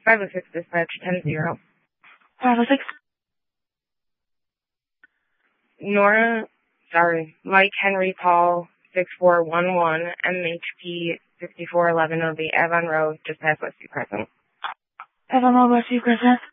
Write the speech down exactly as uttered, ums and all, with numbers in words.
five oh six dispatch, ten zero. five oh six. Nora, sorry, Mike Henry Paul, six four one one, M H P sixty-four eleven of the Avon Road, just past Westview Crescent. Avon Road, Westview Crescent.